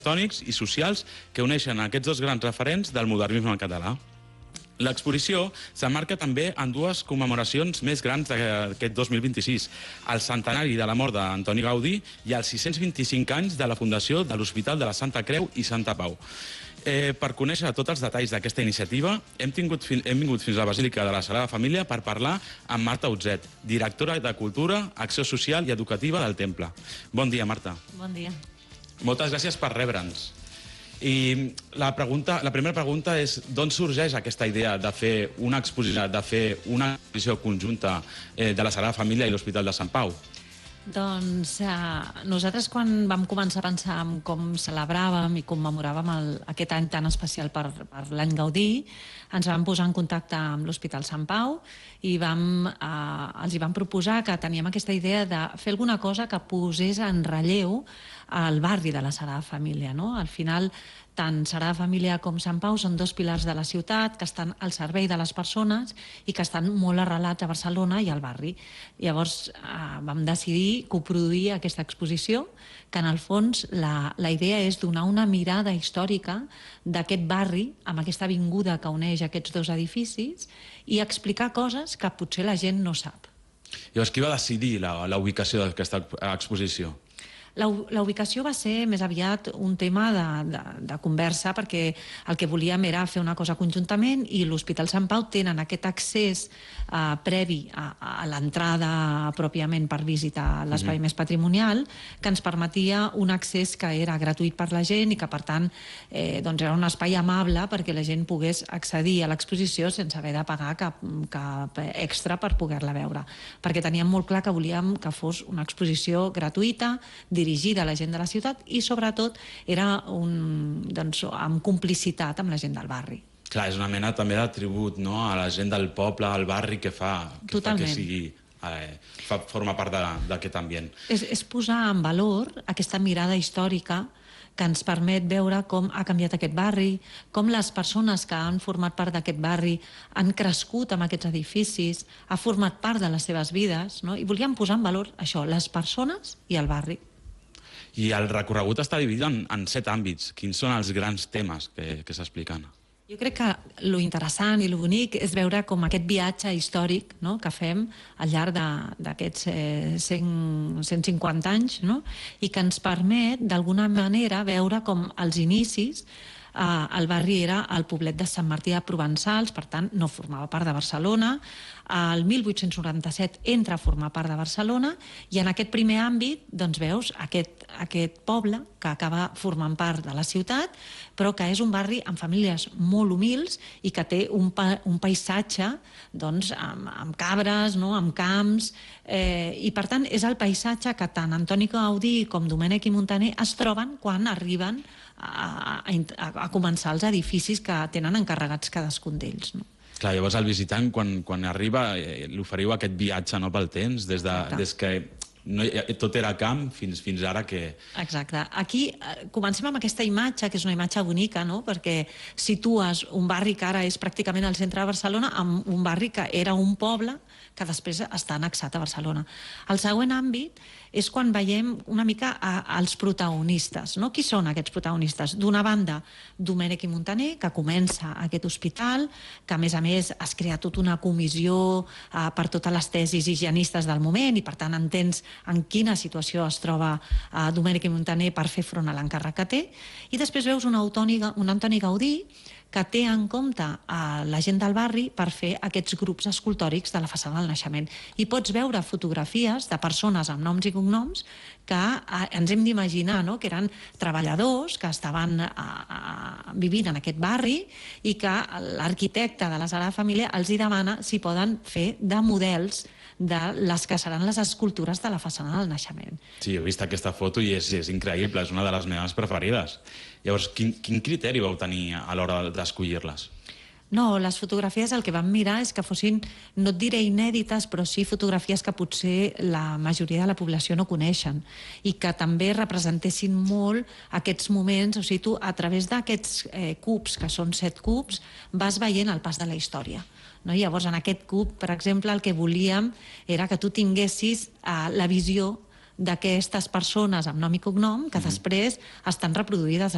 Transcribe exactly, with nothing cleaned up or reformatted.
tònics i socials que uneixen aquests dos grans referents del modernisme català. L'exposició s'emmarca també en dues commemoracions més grans d'aquest dos mil vint-i-sis, el centenari de la mort d'Antoni Gaudí i els sis-cents vint-i-cinc anys de la fundació de l'Hospital de la Santa Creu i Santa Pau. Eh, per conèixer tots els detalls d'aquesta iniciativa, hem, tingut, hem vingut fins a la Basílica de la Sagrada Família per parlar amb Marta Utzet, directora de Cultura, Acció Social i Educativa del Temple. Bon dia, Marta. Bon dia. Moltes gràcies per rebre'ns. I la, pregunta, la primera pregunta és d'on sorgeix aquesta idea de fer una exposició, de fer una exposició conjunta eh, de la Sagrada Família i l'Hospital de Sant Pau? Doncs eh, nosaltres quan vam començar a pensar en com celebràvem i commemoràvem el, aquest any tan especial per, per l'any Gaudí, ens vam posar en contacte amb l'Hospital Sant Pau i vam, eh, els hi vam proposar que teníem aquesta idea de fer alguna cosa que posés en relleu al barri de la Sagrada Família, no? Al final, tant Sagrada Família com Sant Pau són dos pilars de la ciutat que estan al servei de les persones i que estan molt arrelats a Barcelona i al barri. Llavors eh, vam decidir coproduir aquesta exposició, que en el fons la, la idea és donar una mirada històrica d'aquest barri amb aquesta avinguda que uneix aquests dos edificis i explicar coses que potser la gent no sap. Llavors, qui va decidir la, la ubicació d'aquesta exposició? La, la ubicació va ser més aviat un tema de, de, de conversa perquè el que volíem era fer una cosa conjuntament i l'Hospital Sant Pau tenen aquest accés eh, previ a, a l'entrada pròpiament per visitar l'espai mm-hmm. més patrimonial que ens permetia un accés que era gratuït per la gent i que per tant eh, doncs era un espai amable perquè la gent pogués accedir a l'exposició sense haver de pagar cap, cap extra per poder-la veure, perquè teníem molt clar que volíem que fos una exposició gratuïta, dirigida a la gent de la ciutat i sobretot era un, doncs, amb complicitat amb la gent del barri. Clar, és una mena també de tribut, no?, a la gent del poble, al barri, que fa que, fa que sigui, eh, fa, forma part d'aquest ambient. És, és posar en valor aquesta mirada històrica que ens permet veure com ha canviat aquest barri, com les persones que han format part d'aquest barri han crescut amb aquests edificis, ha format part de les seves vides, no? I volíem posar en valor això, les persones i el barri. I el recorregut està dividit en, en set àmbits. Quins són els grans temes que, que s'expliquen? Jo crec que lo interessant i lo bonic és veure com aquest viatge històric, no?, que fem al llarg d'aquests eh, cent cinquanta anys, no?, i que ens permet d'alguna manera veure com als inicis eh, el barri era el poblet de Sant Martí de Provençals, per tant no formava part de Barcelona. El mil vuit-cents noranta-set entra a formar part de Barcelona i en aquest primer àmbit doncs veus aquest, aquest poble que acaba formant part de la ciutat però que és un barri amb famílies molt humils i que té un, pa, un paisatge doncs, amb, amb cabres, no?, amb camps eh, i per tant és el paisatge que tant Antoni Gaudí com Domènech i Muntaner es troben quan arriben a, a, a començar els edificis que tenen encarregats cadascun d'ells, no? Clar, llavors el visitant, quan, quan arriba, eh, li oferiu aquest viatge, no?, pel temps, des, de, des que no, tot era camp fins, fins ara que... Exacte. Aquí eh, comencem amb aquesta imatge, que és una imatge bonica, no?, perquè situes un barri que ara és pràcticament al centre de Barcelona amb un barri que era un poble que després està annexat a Barcelona. El següent àmbit és quan veiem una mica a, als protagonistes, no? Qui són aquests protagonistes? D'una banda, Domènech i Muntaner, que comença aquest hospital, que a més a més es crea tota una comissió eh, per totes les tesis higienistes del moment i per tant entens en quina situació es troba eh, Domènech i Muntaner per fer front a l'encàrrec que té. I després veus un, Antoni, un Antoni Gaudí que té en compte a la gent del barri per fer aquests grups escultòrics de la façana del naixement. I pots veure fotografies de persones amb noms i cognoms que ens hem d'imaginar, no?, que eren treballadors que estaven a, a, vivint en aquest barri i que l'arquitecte de la Sagrada Família els hi demana si poden fer de models de les que seran les escultures de la façana del naixement. Sí, he vist aquesta foto i és, és increïble, és una de les meves preferides. Llavors, quin, quin criteri vau tenir a l'hora d'escollir-les? No, les fotografies el que vam mirar és que fossin, no et diré inèdites, però sí fotografies que potser la majoria de la població no coneixen i que també representessin molt aquests moments, o sigui, tu a través d'aquests eh, cubs, que són set cubs, vas veient el pas de la història. No? Llavors, en aquest cub, per exemple, el que volíem era que tu tinguessis eh, la visió d'aquestes persones amb nom i cognom que després estan reproduïdes